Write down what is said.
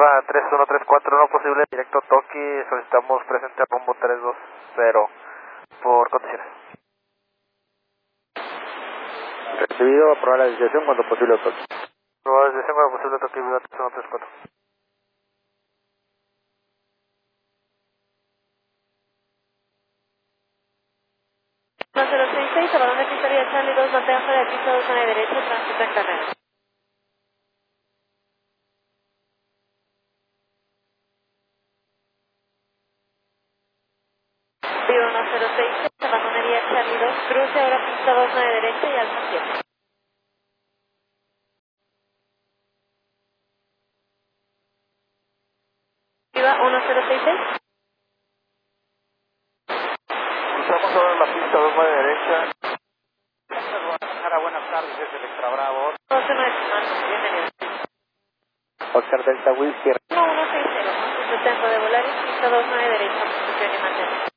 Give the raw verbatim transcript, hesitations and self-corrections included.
Viva tres uno tres cuatro, no posible, directo Toki, solicitamos presente a rumbo tres dos cero por condiciones. Recibido, aprobar la desviación cuando posible Toki. Aprobar la desviación cuando posible Toki, Viva tres uno tres cuatro. uno cero seis seis, Avalón de Cristoría Charlie dos, mantenga fuera de pista dos a la derecha, tránsito en carrera. Viva uno cero seis seis, abandonaría Charlie dos, cruce ahora pista dos a la derecha y alfa siete. Viva uno cero seis seis. Cruzamos ahora la pista dos a la derecha. Guadalajara, buenas tardes, desde el Extra Bravo. doce nueve, bienvenido. Oscar Delta Whisky. uno uno seis cero, constitución de volar y pista dos a la derecha, posición y mantener.